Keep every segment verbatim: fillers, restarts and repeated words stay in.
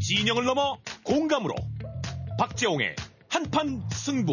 진영을 넘어 공감으로 박재홍의 한판 승부.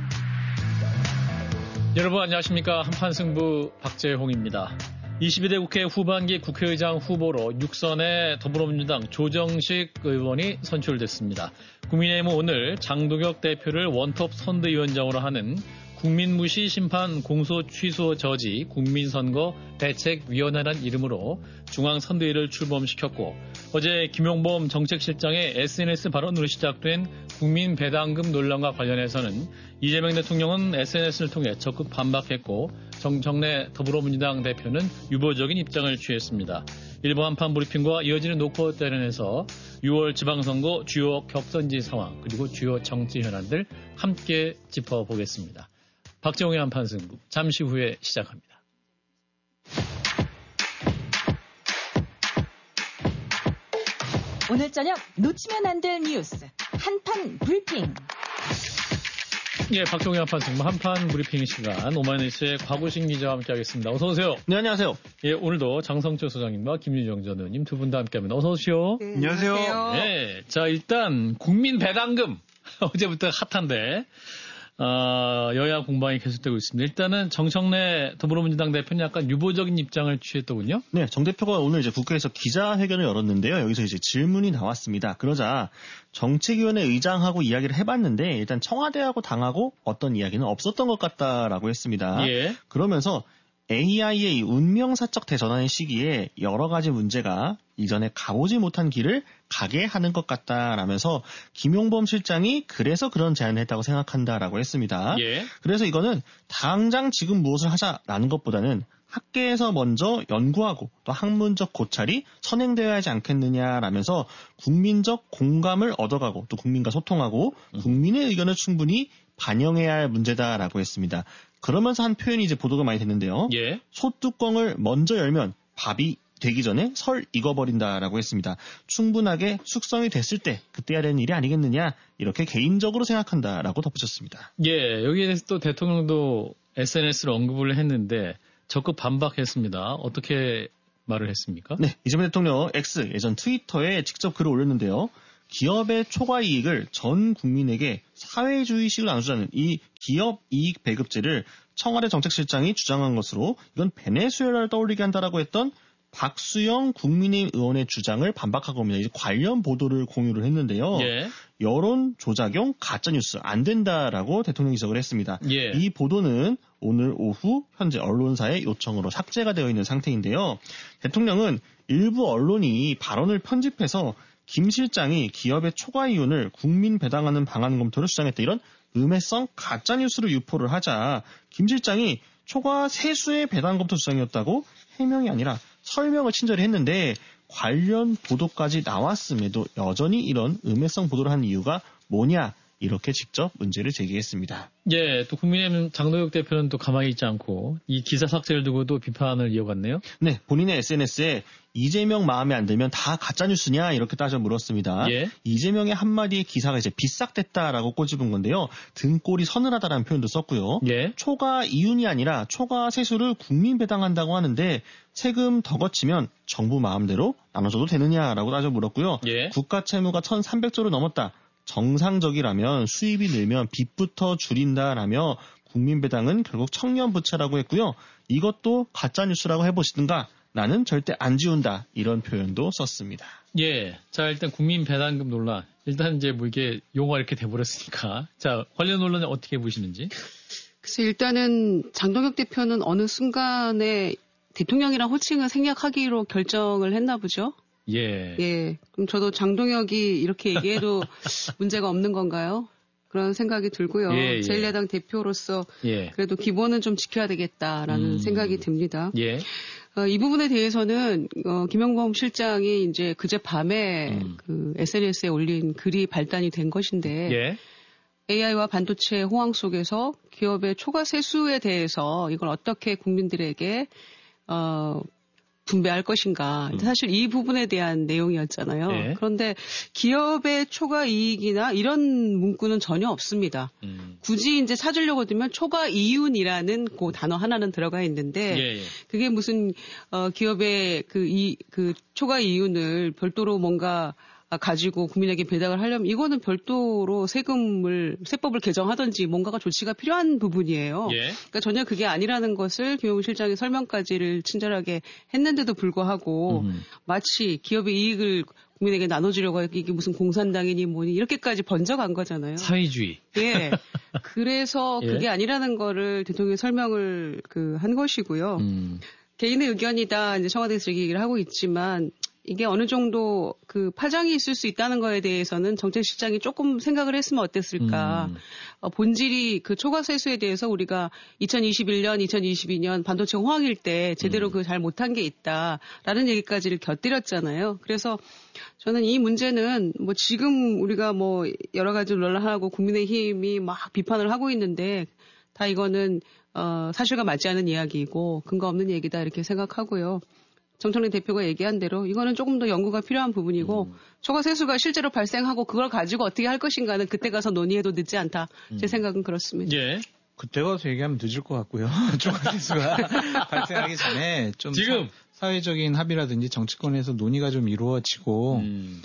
여러분 안녕하십니까. 한판 승부 박재홍입니다. 이십이 대 국회 후반기 국회의장 후보로 육선의 더불어민주당 조정식 의원이 선출됐습니다. 국민의힘은 오늘 장도혁 대표를 원톱 선대위원장으로 하는 국민무시 심판 공소 취소 저지 국민선거 대책위원회라는 이름으로 중앙선대위를 출범시켰고, 어제 김용범 정책실장의 에스엔에스 발언으로 시작된 국민배당금 논란과 관련해서는 이재명 대통령은 에스엔에스를 통해 적극 반박했고, 정청래 더불어민주당 대표는 유보적인 입장을 취했습니다. 일부 한판 브리핑과 이어지는 노컷 관련해서 유월 지방선거 주요 격선지 상황 그리고 주요 정치 현안들 함께 짚어보겠습니다. 박재홍의 한판 승부 잠시 후에 시작합니다. 오늘 저녁 놓치면 안 될 뉴스 한판 브리핑. 예, 박재홍의 한판 승부 한판 브리핑 시간, 오마이뉴스의 곽우신 기자와 함께하겠습니다. 어서 오세요. 네, 안녕하세요. 예, 오늘도 장성철 소장님과 김유정 전 의원님 두 분 다 함께합니다. 어서 오십시오. 네, 안녕하세요. 네, 자 일단 국민 배당금 어제부터 핫한데. 어, 여야 공방이 계속되고 있습니다. 일단은 정청래 더불어민주당 대표는 약간 유보적인 입장을 취했더군요. 네, 정 대표가 오늘 이제 국회에서 기자회견을 열었는데요. 여기서 이제 질문이 나왔습니다. 그러자 정책위원회 의장하고 이야기를 해봤는데 일단 청와대하고 당하고 어떤 이야기는 없었던 것 같다라고 했습니다. 예. 그러면서 에이아이의 운명사적 대전환의 시기에 여러 가지 문제가 이전에 가보지 못한 길을 가게 하는 것 같다라면서 김용범 실장이 그래서 그런 제안을 했다고 생각한다라고 했습니다. 예. 그래서 이거는 당장 지금 무엇을 하자라는 것보다는 학계에서 먼저 연구하고 또 학문적 고찰이 선행되어야 하지 않겠느냐라면서 국민적 공감을 얻어가고 또 국민과 소통하고 국민의 의견을 충분히 반영해야 할 문제다라고 했습니다. 그러면서 한 표현이 이제 보도가 많이 됐는데요. 예. 소뚜껑을 먼저 열면 밥이 되기 전에 설 익어버린다라고 했습니다. 충분하게 숙성이 됐을 때 그때 해야 되는 일이 아니겠느냐, 이렇게 개인적으로 생각한다라고 덧붙였습니다. 예, 여기에 대해서 또 대통령도 에스엔에스를 언급을 했는데 적극 반박했습니다. 어떻게 말을 했습니까? 네, 이재명 대통령 X, 예전 트위터에 직접 글을 올렸는데요. 기업의 초과 이익을 전 국민에게 사회주의식으로 나눠주자는 이 기업 이익 배급제를 청와대 정책실장이 주장한 것으로 이건 베네수엘라를 떠올리게 한다라고 했던 박수영 국민의힘 의원의 주장을 반박하고 옵니다. 이제 관련 보도를 공유를 했는데요. 예. 여론 조작용 가짜뉴스 안 된다라고 대통령이 지적을 했습니다. 예. 이 보도는 오늘 오후 현재 언론사의 요청으로 삭제가 되어 있는 상태인데요. 대통령은 일부 언론이 발언을 편집해서 김 실장이 기업의 초과 이윤을 국민 배당하는 방안 검토를 주장했다, 이런 음해성 가짜뉴스를 유포를 하자 김 실장이 초과 세수의 배당 검토 주장이었다고 해명이 아니라 설명을 친절히 했는데, 관련 보도까지 나왔음에도 여전히 이런 음해성 보도를 한 이유가 뭐냐, 이렇게 직접 문제를 제기했습니다. 예, 또 국민의힘 장도혁 대표는 또 가만히 있지 않고 이 기사 삭제를 두고도 비판을 이어갔네요. 네, 본인의 에스엔에스에 이재명 마음에 안 들면 다 가짜뉴스냐, 이렇게 따져 물었습니다. 예. 이재명의 한마디의 기사가 이제 비싹댔다라고 꼬집은 건데요. 등골이 서늘하다라는 표현도 썼고요. 예. 초과 이윤이 아니라 초과 세수를 국민 배당한다고 하는데 세금 더 거치면 정부 마음대로 나눠줘도 되느냐라고 따져 물었고요. 예. 국가 채무가 천삼백조를 넘었다. 정상적이라면 수입이 늘면 빚부터 줄인다라며 국민 배당은 결국 청년 부채라고 했고요. 이것도 가짜뉴스라고 해보시든가, 나는 절대 안 지운다, 이런 표현도 썼습니다. 예. 자, 일단 국민 배당금 논란. 일단 이제 뭐 이게 용어가 이렇게 돼버렸으니까. 자, 관련 논란을 어떻게 보시는지? 그래서 일단은 장동혁 대표는 어느 순간에 대통령이랑 호칭을 생략하기로 결정을 했나 보죠. 예. 예. 그럼 저도 장동혁이 이렇게 얘기해도 문제가 없는 건가요? 그런 생각이 들고요. 예, 예. 제일 야당 대표로서 예. 그래도 기본은 좀 지켜야 되겠다라는 음. 생각이 듭니다. 예. 어, 이 부분에 대해서는 어, 김용범 실장이 이제 그제 밤에 음. 그 에스엔에스에 올린 글이 발단이 된 것인데, 예. 에이아이와 반도체 호황 속에서 기업의 초과 세수에 대해서 이걸 어떻게 국민들에게 어, 분배할 것인가. 음. 사실 이 부분에 대한 내용이었잖아요. 네. 그런데 기업의 초과 이익이나 이런 문구는 전혀 없습니다. 음. 굳이 이제 찾으려고 들면 초과 이윤이라는 그 단어 하나는 들어가 있는데 예, 예. 그게 무슨 어 기업의 그 이 그 초과 이윤을 별도로 뭔가 가지고 국민에게 배당을 하려면 이거는 별도로 세금을 세법을 개정하든지 뭔가가 조치가 필요한 부분이에요. 예. 그러니까 전혀 그게 아니라는 것을 김용우 실장이 설명까지를 친절하게 했는데도 불구하고 음. 마치 기업의 이익을 국민에게 나눠주려고 하니까 이게 무슨 공산당이니 뭐니 이렇게까지 번져간 거잖아요. 사회주의. 예. 그래서 예. 그게 아니라는 거를 대통령이 설명을 그 한 것이고요. 음. 개인의 의견이다 이제 청와대에서 얘기를 하고 있지만 이게 어느 정도 그 파장이 있을 수 있다는 거에 대해서는 정책실장이 조금 생각을 했으면 어땠을까. 음. 어, 본질이 그 초과세수에 대해서 우리가 이천이십일 년, 이천이십이 년 반도체 호황일 때 제대로 음. 그 잘 못한 게 있다라는 얘기까지를 곁들였잖아요. 그래서 저는 이 문제는 뭐 지금 우리가 뭐 여러 가지 논란하고 국민의힘이 막 비판을 하고 있는데 다 이거는 어, 사실과 맞지 않은 이야기이고 근거 없는 얘기다 이렇게 생각하고요. 정청래 대표가 얘기한 대로 이거는 조금 더 연구가 필요한 부분이고 음. 초과세수가 실제로 발생하고 그걸 가지고 어떻게 할 것인가는 그때 가서 논의해도 늦지 않다. 제 생각은 그렇습니다. 예. 그때 가서 얘기하면 늦을 것 같고요. 초과세수가 발생하기 전에 좀 지금 사, 사회적인 합의라든지 정치권에서 논의가 좀 이루어지고 음.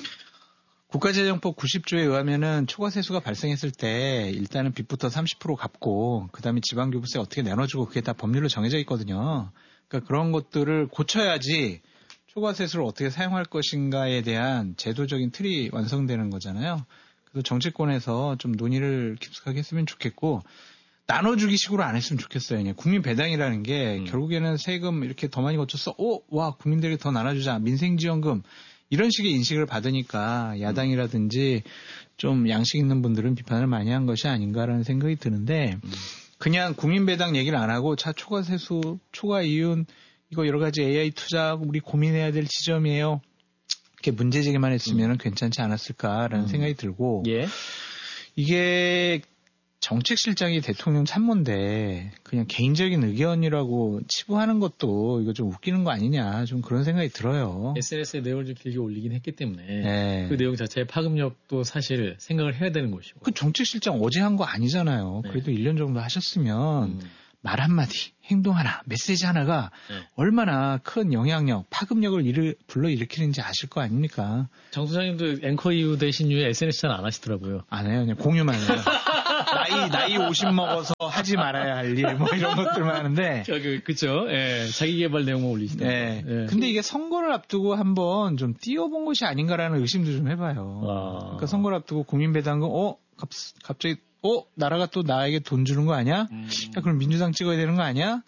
국가재정법 구십 조에 의하면은 초과세수가 발생했을 때 일단은 빚부터 삼십 퍼센트 갚고 그다음에 지방교부세 어떻게 나눠주고 그게 다 법률로 정해져 있거든요. 그러니까 그런 것들을 고쳐야지 초과세수를 어떻게 사용할 것인가에 대한 제도적인 틀이 완성되는 거잖아요. 그래서 정치권에서 좀 논의를 깊숙하게 했으면 좋겠고 나눠주기 식으로 안 했으면 좋겠어요. 그냥 국민 배당이라는 게 음. 결국에는 세금 이렇게 더 많이 거쳐서 오, 와 국민들에게 더 나눠주자 민생지원금 이런 식의 인식을 받으니까 야당이라든지 좀 양식 있는 분들은 비판을 많이 한 것이 아닌가라는 생각이 드는데 음. 그냥 국민 배당 얘기를 안 하고 차 초과세수, 초과이윤 이거 여러 가지 에이아이 투자 우리 고민해야 될 지점이에요. 이렇게 문제 제기만 했으면 음. 괜찮지 않았을까라는 음. 생각이 들고 예. 이게 정책실장이 대통령 참모인데 그냥 개인적인 의견이라고 치부하는 것도 이거 좀 웃기는 거 아니냐 좀 그런 생각이 들어요. 에스엔에스에 내용을 좀 길게 올리긴 했기 때문에 네. 그 내용 자체의 파급력도 사실 생각을 해야 되는 것이고. 그 정책실장 어제 한 거 아니잖아요. 네. 그래도 일 년 정도 하셨으면 음. 말 한마디, 행동 하나, 메시지 하나가 네. 얼마나 큰 영향력, 파급력을 일으, 불러일으키는지 아실 거 아닙니까? 정 소장님도 앵커 이후 대신 이후에 에스엔에스 잘 안 하시더라고요. 안 해요. 그냥 공유만 해요. 나이, 나이 오십 먹어서 하지 말아야 할 일, 뭐 이런 것들만 하는데. 그, 그쵸. 예. 자기 개발 내용만 올리시더라고요. 네. 예. 근데 이게 선거를 앞두고 한번 좀 띄워본 것이 아닌가라는 의심도 좀 해봐요. 아. 그러니까 선거를 앞두고 국민배당금, 어? 갑, 갑자기, 어? 나라가 또 나에게 돈 주는 거 아니야? 음. 야, 그럼 민주당 찍어야 되는 거 아니야?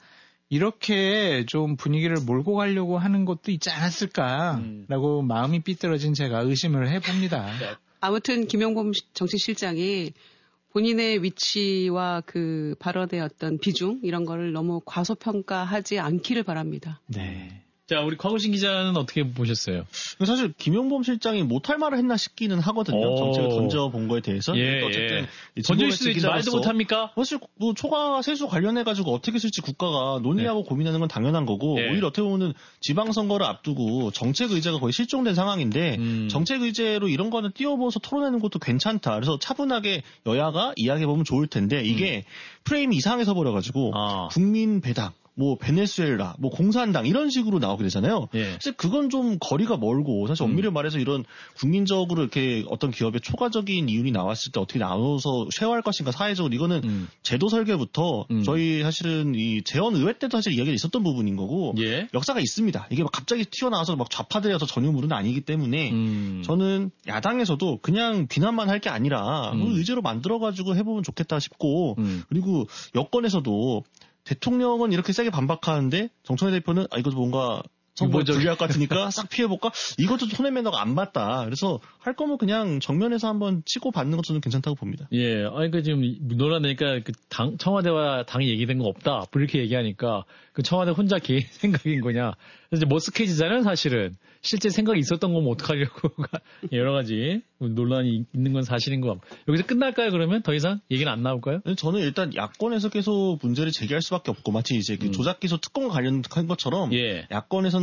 이렇게 좀 분위기를 몰고 가려고 하는 것도 있지 않았을까라고 음. 마음이 삐뚤어진 제가 의심을 해봅니다. 아무튼 김용범 정치실장이 본인의 위치와 그 발언의 어떤 비중 이런 거를 너무 과소평가하지 않기를 바랍니다. 네. 자, 우리 광우신 기자는 어떻게 보셨어요? 사실 김용범 실장이 못할 말을 했나 싶기는 하거든요. 오. 정책을 던져본 거에 대해서. 예, 어쨌든 예. 던질 수도 있지 말도 못합니까? 사실 뭐 초과 세수 관련해가지고 어떻게 쓸지 국가가 논의하고 네. 고민하는 건 당연한 거고 예. 오히려 어떻게 보면 지방선거를 앞두고 정책 의제가 거의 실종된 상황인데 음. 정책 의제로 이런 거는 띄워보면서 토론하는 것도 괜찮다. 그래서 차분하게 여야가 이야기해보면 좋을 텐데 이게 음. 프레임이 이상해서 버려가지고 아. 국민 배당 뭐 베네수엘라, 뭐 공산당 이런 식으로 나오게 되잖아요. 예. 사실 그건 좀 거리가 멀고 사실 엄밀히 음. 말해서 이런 국민적으로 이렇게 어떤 기업의 초과적인 이윤이 나왔을 때 어떻게 나눠서 쉐어할 것인가 사회적으로 이거는 음. 제도 설계부터 음. 저희 사실은 이 재원 의회 때도 사실 이야기가 있었던 부분인 거고 예. 역사가 있습니다. 이게 막 갑자기 튀어나와서 막 좌파들이어서 전유물은 아니기 때문에 음. 저는 야당에서도 그냥 비난만 할 게 아니라 음. 의제로 만들어가지고 해보면 좋겠다 싶고 음. 그리고 여권에서도 대통령은 이렇게 세게 반박하는데 정청래 대표는 아 이거 뭔가 선거 불리할 것 같으니까 싹 피해볼까? 이것도 손해 매너가 안 맞다. 그래서 할 거면 그냥 정면에서 한번 치고 받는 것도 저는 괜찮다고 봅니다. 예, 아니 그 지금 논란되니까 그 당 청와대와 당이 얘기된 거 없다. 이렇게 얘기하니까 그 청와대 혼자 개인 생각인 거냐? 이제 머스케이지잖아요, 사실은. 실제 생각이 있었던 거면 어떡하려고 여러 가지 논란이 있는 건 사실인 거 같고. 여기서 끝날까요, 그러면? 더 이상 얘기는 안 나올까요? 저는 일단 야권에서 계속 문제를 제기할 수밖에 없고 마치 이제 음. 조작기소 특검과 관련한 것처럼 예. 야권에서는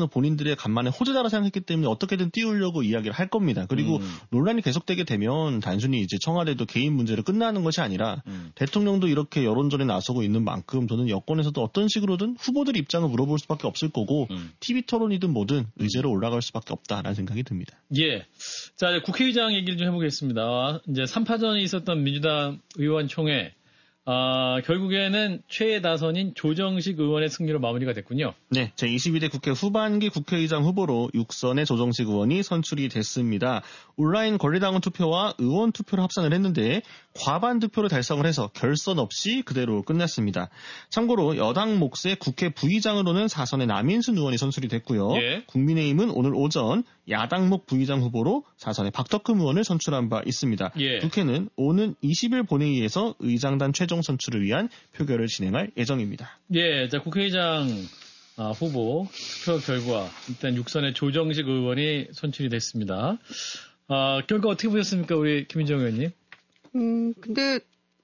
본인들의 간만에 호재다라 생각했기 때문에 어떻게든 띄우려고 이야기를 할 겁니다. 그리고 음. 논란이 계속되게 되면 단순히 이제 청와대도 개인 문제로 끝나는 것이 아니라 음. 대통령도 이렇게 여론전에 나서고 있는 만큼 저는 여권에서도 어떤 식으로든 후보들 입장을 물어볼 수밖에 없을 거고 음. 티비 토론이든 뭐든 의제로 올라갈 수밖에 없다라는 생각이 듭니다. 예. 자, 이제 국회의장 얘기를 좀 해보겠습니다. 이제 삼 파전이 있었던 민주당 의원총회. 아, 결국에는 최다선인 조정식 의원의 승리로 마무리가 됐군요. 네, 제이십이 대 국회 후반기 국회의장 후보로 육 선의 조정식 의원이 선출이 됐습니다. 온라인 권리당원 투표와 의원 투표를 합산을 했는데 과반 득표를 달성을 해서 결선 없이 그대로 끝났습니다. 참고로 여당 몫의 국회 부의장으로는 사 선의 남인순 의원이 선출이 됐고요. 예. 국민의힘은 오늘 오전 야당 몫 부의장 후보로 사 선의 박덕흠 의원을 선출한 바 있습니다. 예. 국회는 오는 이십 일 본회의에서 의장단 최종 선출을 위한 표결을 진행할 예정입니다. 예, 자, 국회의장 아, 후보 투표 결과 일단 육 선의 조정식 의원이 선출이 됐습니다. 아, 결과 어떻게 보셨습니까, 우리 김민정 의원님? 음, 근데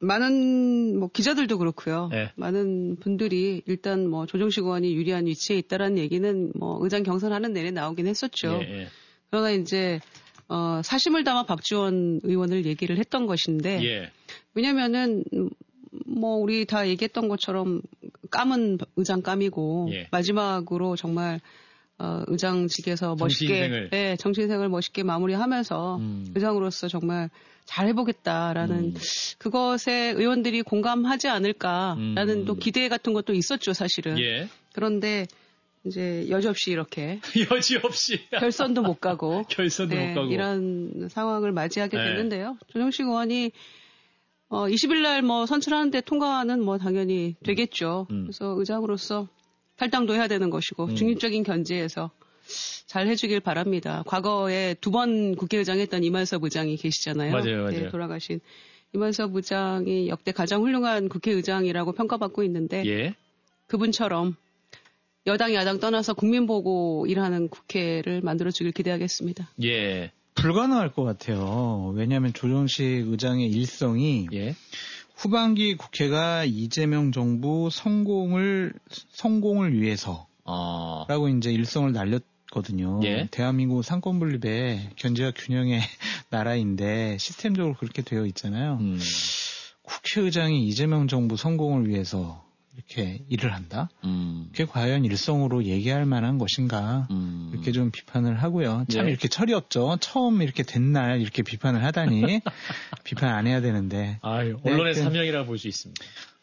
많은 뭐 기자들도 그렇고요. 네. 많은 분들이 일단 뭐 조정식 의원이 유리한 위치에 있다라는 얘기는 뭐 의장 경선하는 내내 나오긴 했었죠. 예, 예. 그러나 이제 어, 사심을 담아 박지원 의원을 얘기를 했던 것인데 예. 왜냐면은 뭐 우리 다 얘기했던 것처럼 감은 의장감이고 예. 마지막으로 정말 어, 의장직에서 멋있게 정치인생을. 네, 정치인생을 멋있게 마무리하면서 음. 의장으로서 정말 잘 해보겠다라는 음. 그것에 의원들이 공감하지 않을까라는 음. 또 기대 같은 것도 있었죠, 사실은. 예. 그런데 이제 여지없이 이렇게 여지없이. 결선도 못 가고 결선도 네, 못 가고. 이런 상황을 맞이하게 네. 됐는데요. 조정식 의원이 어, 이십 일 날 뭐 선출하는데 통과는 뭐 당연히 되겠죠. 음. 그래서 의장으로서 탈당도 해야 되는 것이고 음. 중립적인 견제에서 잘 해주길 바랍니다. 과거에 두 번 국회의장 했던 이만섭 의장이 계시잖아요. 맞아요, 맞아요. 네, 돌아가신 이만섭 의장이 역대 가장 훌륭한 국회의장이라고 평가받고 있는데 예. 그분처럼 여당 야당 떠나서 국민 보고 일하는 국회를 만들어주길 기대하겠습니다. 예. 불가능할 것 같아요. 왜냐하면 조정식 의장의 일성이 예. 후반기 국회가 이재명 정부 성공을 성공을 위해서라고 아. 이제 일성을 날렸거든요. 예. 대한민국 상권 분립의 견제와 균형의 나라인데 시스템적으로 그렇게 되어 있잖아요. 음. 국회의장이 이재명 정부 성공을 위해서 이렇게 일을 한다? 음. 그게 과연 일성으로 얘기할 만한 것인가? 음. 이렇게 좀 비판을 하고요. 참 예. 이렇게 철이 없죠. 처음 이렇게 된 날 이렇게 비판을 하다니 비판 안 해야 되는데. 아유, 언론의 하여튼 사명이라고 볼 수 있습니다.